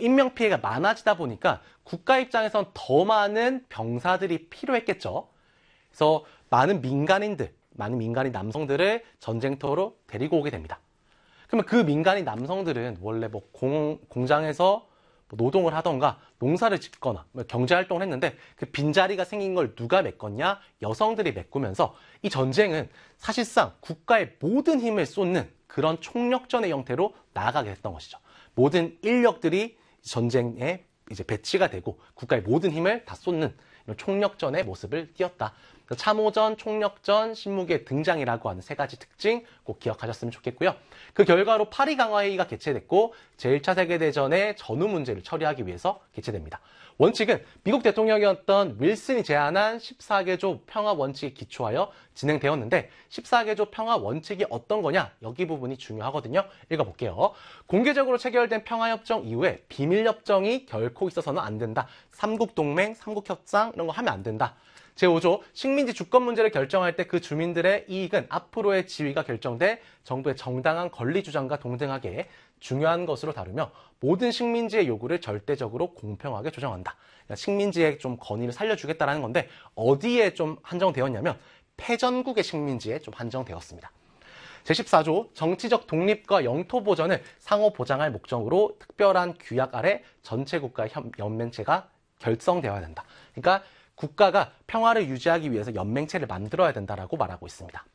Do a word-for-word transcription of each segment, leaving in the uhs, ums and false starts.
인명피해가 많아지다 보니까 국가 입장에선 더 많은 병사들이 필요했겠죠. 그래서 많은 민간인들, 많은 민간인 남성들을 전쟁터로 데리고 오게 됩니다. 그러면 그 민간인 남성들은 원래 뭐 공, 공장에서 노동을 하던가 농사를 짓거나 경제활동을 했는데 그 빈자리가 생긴 걸 누가 메꿨냐? 여성들이 메꾸면서 이 전쟁은 사실상 국가의 모든 힘을 쏟는 그런 총력전의 형태로 나아가게 됐던 것이죠. 모든 인력들이 전쟁에 이제 배치가 되고 국가의 모든 힘을 다 쏟는 이런 총력전의 모습을 띄었다. 참호전, 총력전, 신무기의 등장이라고 하는 세 가지 특징 꼭 기억하셨으면 좋겠고요. 그 결과로 파리 강화회의가 개최됐고 제일 차 세계대전의 전후 문제를 처리하기 위해서 개최됩니다. 원칙은 미국 대통령이었던 윌슨이 제안한 십사 개조 평화 원칙에 기초하여 진행되었는데 십사 개조 평화 원칙이 어떤 거냐? 여기 부분이 중요하거든요. 읽어볼게요. 공개적으로 체결된 평화협정 이후에 비밀협정이 결코 있어서는 안 된다. 삼국동맹, 삼국협상 이런 거 하면 안 된다. 제오 조 식민지 주권 문제를 결정할 때 그 주민들의 이익은 앞으로의 지위가 결정돼 정부의 정당한 권리 주장과 동등하게 중요한 것으로 다루며 모든 식민지의 요구를 절대적으로 공평하게 조정한다. 그러니까 식민지의 좀 권위를 살려주겠다는 건데 어디에 좀 한정되었냐면 패전국의 식민지에 좀 한정되었습니다. 제십사 조 정치적 독립과 영토 보전을 상호 보장할 목적으로 특별한 규약 아래 전체 국가 연맹체가 결성되어야 된다. 그러니까 국가가 평화를 유지하기 위해서 연맹체를 만들어야 된다라고 말하고 있습니다.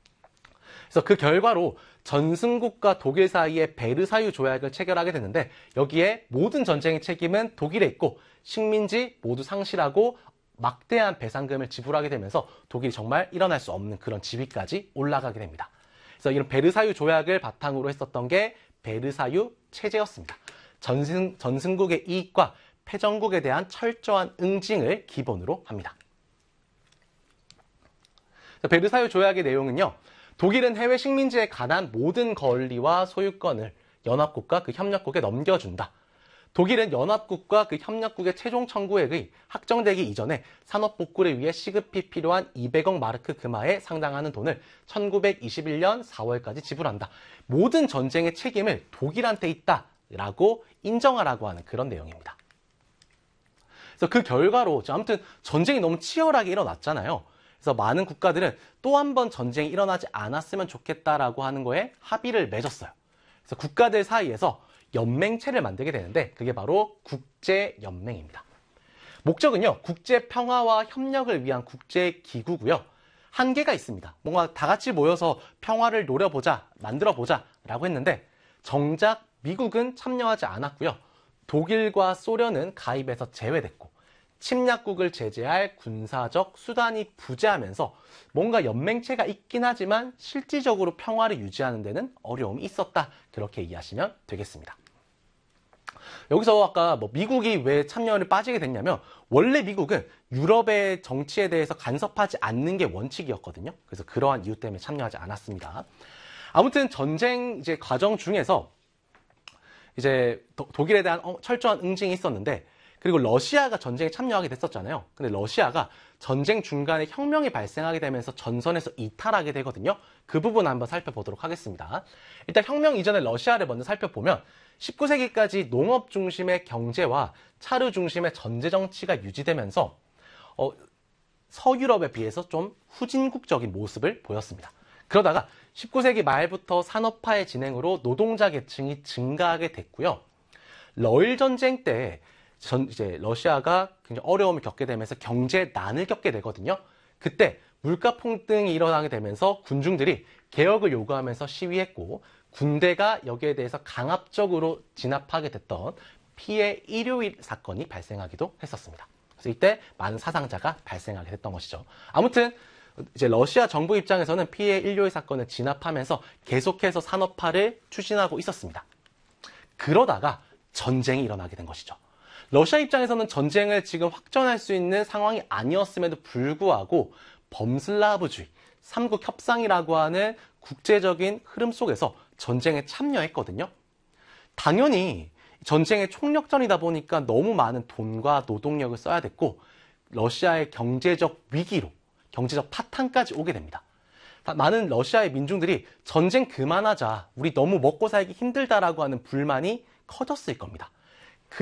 그래서 그 결과로 전승국과 독일 사이에 베르사유 조약을 체결하게 되는데 여기에 모든 전쟁의 책임은 독일에 있고 식민지 모두 상실하고 막대한 배상금을 지불하게 되면서 독일이 정말 일어날 수 없는 그런 지위까지 올라가게 됩니다. 그래서 이런 베르사유 조약을 바탕으로 했었던 게 베르사유 체제였습니다. 전승, 전승국의 이익과 패전국에 대한 철저한 응징을 기본으로 합니다. 베르사유 조약의 내용은요. 독일은 해외 식민지에 관한 모든 권리와 소유권을 연합국과 그 협력국에 넘겨준다. 독일은 연합국과 그 협력국의 최종 청구액의 확정되기 이전에 산업복구를 위해 시급히 필요한 이백억 마르크 금화에 상당하는 돈을 천구백이십일 년 사월까지 지불한다. 모든 전쟁의 책임을 독일한테 있다라고 인정하라고 하는 그런 내용입니다. 그래서 그 결과로 아무튼 전쟁이 너무 치열하게 일어났잖아요. 그래서 많은 국가들은 또 한 번 전쟁이 일어나지 않았으면 좋겠다라고 하는 거에 합의를 맺었어요. 그래서 국가들 사이에서 연맹체를 만들게 되는데 그게 바로 국제연맹입니다. 목적은요. 국제 평화와 협력을 위한 국제기구고요. 한계가 있습니다. 뭔가 다 같이 모여서 평화를 노려보자, 만들어보자 라고 했는데 정작 미국은 참여하지 않았고요. 독일과 소련은 가입에서 제외됐고 침략국을 제재할 군사적 수단이 부재하면서 뭔가 연맹체가 있긴 하지만 실질적으로 평화를 유지하는 데는 어려움이 있었다. 그렇게 이해하시면 되겠습니다. 여기서 아까 뭐 미국이 왜 참여를 빠지게 됐냐면 원래 미국은 유럽의 정치에 대해서 간섭하지 않는 게 원칙이었거든요. 그래서 그러한 이유 때문에 참여하지 않았습니다. 아무튼 전쟁 이제 과정 중에서 이제 독일에 대한 철저한 응징이 있었는데 그리고 러시아가 전쟁에 참여하게 됐었잖아요. 근데 러시아가 전쟁 중간에 혁명이 발생하게 되면서 전선에서 이탈하게 되거든요. 그 부분 한번 살펴보도록 하겠습니다. 일단 혁명 이전의 러시아를 먼저 살펴보면 십구 세기까지 농업 중심의 경제와 차르 중심의 전제 정치가 유지되면서 어, 서유럽에 비해서 좀 후진국적인 모습을 보였습니다. 그러다가 십구 세기 말부터 산업화의 진행으로 노동자 계층이 증가하게 됐고요. 러일 전쟁 때 전 이제 러시아가 굉장히 어려움을 겪게 되면서 경제난을 겪게 되거든요. 그때 물가 폭등이 일어나게 되면서 군중들이 개혁을 요구하면서 시위했고 군대가 여기에 대해서 강압적으로 진압하게 됐던 피해 일요일 사건이 발생하기도 했었습니다. 그래서 이때 많은 사상자가 발생하게 됐던 것이죠. 아무튼 이제 러시아 정부 입장에서는 피해 일요일 사건을 진압하면서 계속해서 산업화를 추진하고 있었습니다. 그러다가 전쟁이 일어나게 된 것이죠. 러시아 입장에서는 전쟁을 지금 확전할 수 있는 상황이 아니었음에도 불구하고 범슬라브주의, 삼국 협상이라고 하는 국제적인 흐름 속에서 전쟁에 참여했거든요. 당연히 전쟁의 총력전이다 보니까 너무 많은 돈과 노동력을 써야 됐고 러시아의 경제적 위기로 경제적 파탄까지 오게 됩니다. 많은 러시아의 민중들이 전쟁 그만하자, 우리 너무 먹고 살기 힘들다라고 하는 불만이 커졌을 겁니다.